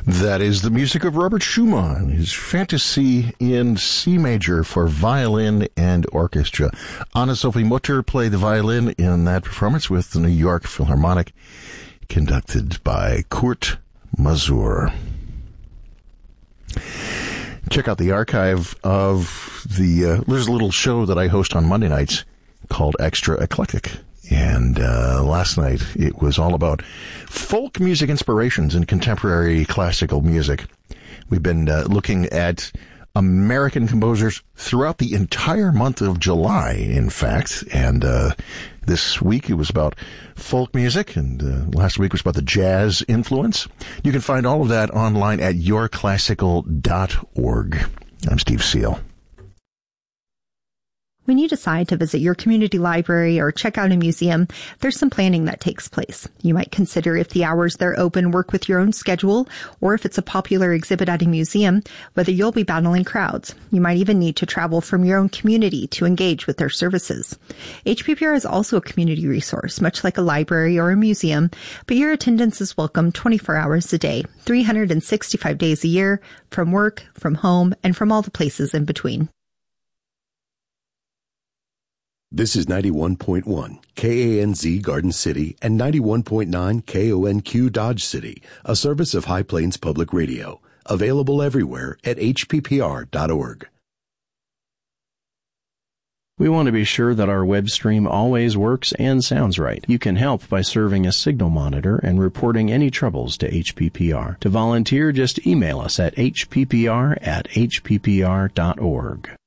That is the music of Robert Schumann, his Fantasy in C major for violin and orchestra. Anna-Sophie Mutter played the violin in that performance with the New York Philharmonic, conducted by Kurt Masur. Check out the archive of there's a little show that I host on Monday nights called Extra Eclectic. And last night, it was all about folk music inspirations in contemporary classical music. We've been looking at American composers throughout the entire month of July, in fact. And this week, it was about folk music, and last week was about the jazz influence. You can find all of that online at yourclassical.org. I'm Steve Seal. When you decide to visit your community library or check out a museum, there's some planning that takes place. You might consider if the hours they're open work with your own schedule, or if it's a popular exhibit at a museum, whether you'll be battling crowds. You might even need to travel from your own community to engage with their services. HPPR is also a community resource, much like a library or a museum, but your attendance is welcome 24 hours a day, 365 days a year, from work, from home, and from all the places in between. This is 91.1 KANZ Garden City and 91.9 KONQ Dodge City, a service of High Plains Public Radio, available everywhere at hppr.org. We want to be sure that our web stream always works and sounds right. You can help by serving a signal monitor and reporting any troubles to HPPR. To volunteer, just email us at hppr@hppr.org.